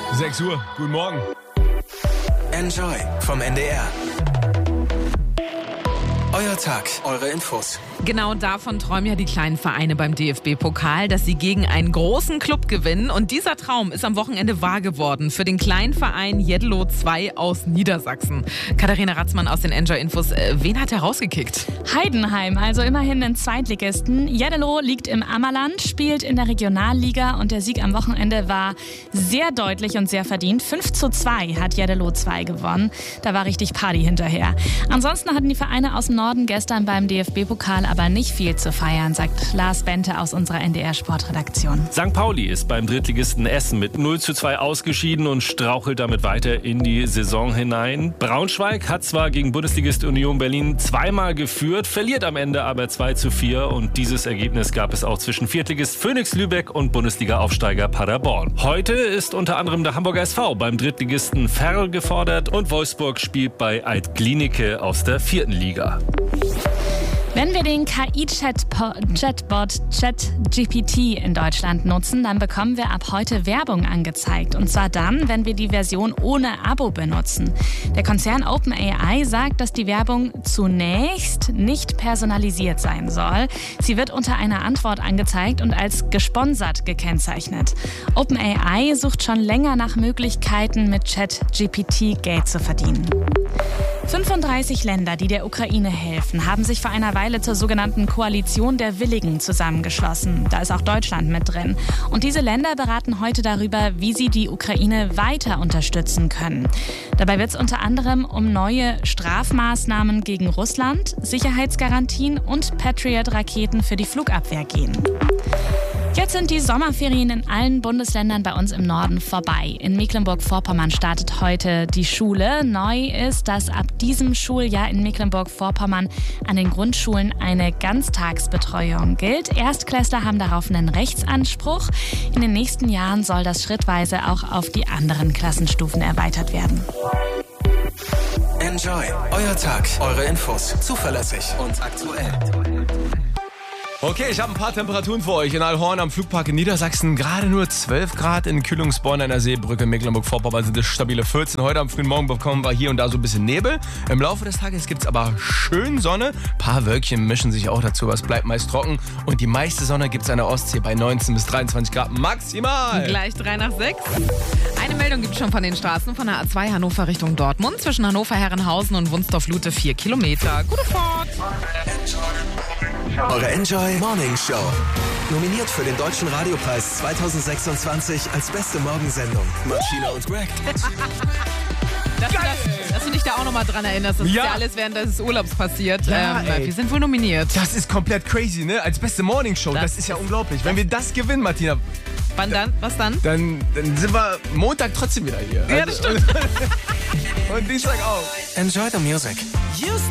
6 Uhr, guten Morgen. Enjoy vom NDR. Euer Tag, eure Infos. Genau davon träumen ja die kleinen Vereine beim DFB-Pokal, dass sie gegen einen großen Club gewinnen. Und dieser Traum ist am Wochenende wahr geworden für den kleinen Verein Jeddelo 2 aus Niedersachsen. Katharina Ratzmann aus den Enjoy-Infos. Wen hat er rausgekickt? Heidenheim, also immerhin den Zweitligisten. Jeddelo liegt im Ammerland, spielt in der Regionalliga und der Sieg am Wochenende war sehr deutlich und sehr verdient. 5:2 hat Jeddelo 2 gewonnen. Da war richtig Party hinterher. Ansonsten hatten die Vereine aus dem Norden gestern beim DFB-Pokal aber nicht viel zu feiern, sagt Lars Bente aus unserer NDR-Sportredaktion. St. Pauli ist beim Drittligisten Essen mit 0:2 ausgeschieden und strauchelt damit weiter in die Saison hinein. Braunschweig hat zwar gegen Bundesligist Union Berlin zweimal geführt, verliert am Ende aber 2:4 und dieses Ergebnis gab es auch zwischen Viertligist Phoenix Lübeck und Bundesliga-Aufsteiger Paderborn. Heute ist unter anderem der Hamburger SV beim Drittligisten Verl gefordert und Wolfsburg spielt bei Alt-Glienicke aus der 4. Liga. Wenn wir den KI-Chatbot ChatGPT in Deutschland nutzen, dann bekommen wir ab heute Werbung angezeigt. Und zwar dann, wenn wir die Version ohne Abo benutzen. Der Konzern OpenAI sagt, dass die Werbung zunächst nicht personalisiert sein soll. Sie wird unter einer Antwort angezeigt und als gesponsert gekennzeichnet. OpenAI sucht schon länger nach Möglichkeiten, mit ChatGPT Geld zu verdienen. 35 Länder, die der Ukraine helfen, haben sich vor einer Weile zur sogenannten Koalition der Willigen zusammengeschlossen. Da ist auch Deutschland mit drin. Und diese Länder beraten heute darüber, wie sie die Ukraine weiter unterstützen können. Dabei wird es unter anderem um neue Strafmaßnahmen gegen Russland, Sicherheitsgarantien und Patriot-Raketen für die Flugabwehr gehen. Jetzt sind die Sommerferien in allen Bundesländern bei uns im Norden vorbei. In Mecklenburg-Vorpommern startet heute die Schule. Neu ist, dass ab diesem Schuljahr in Mecklenburg-Vorpommern an den Grundschulen eine Ganztagsbetreuung gilt. Erstklässler haben darauf einen Rechtsanspruch. In den nächsten Jahren soll das schrittweise auch auf die anderen Klassenstufen erweitert werden. Enjoy, euer Tag, eure Infos, zuverlässig und aktuell. Okay, ich habe ein paar Temperaturen für euch. In Allhorn am Flugpark in Niedersachsen gerade nur 12 Grad. In Kühlungsborn an der Seebrücke in Mecklenburg-Vorpommern sind es stabile 14. Heute am frühen Morgen bekommen wir hier und da so ein bisschen Nebel. Im Laufe des Tages gibt es aber schön Sonne. Ein paar Wölkchen mischen sich auch dazu, aber es bleibt meist trocken. Und die meiste Sonne gibt es an der Ostsee bei 19 bis 23 Grad maximal. Gleich 3:06. Eine Meldung gibt es schon von den Straßen von der A2 Hannover Richtung Dortmund. Zwischen Hannover-Herrenhausen und Wunsdorf-Lute 4 Kilometer. Gute Fahrt! Eure Enjoy Morning Show. Nominiert für den Deutschen Radiopreis 2026 als beste Morgensendung. Martina und Greg. Dass du dich da auch nochmal dran erinnerst. Das ist ja alles während des Urlaubs passiert. Ja, wir sind wohl nominiert. Das ist komplett crazy, ne? Als beste Morningshow. Das ist ja unglaublich. Wenn wir das gewinnen, Martina. Wann dann? Was dann? Dann sind wir Montag trotzdem wieder hier. Ja, das stimmt. Und Dienstag auch. Enjoy the music.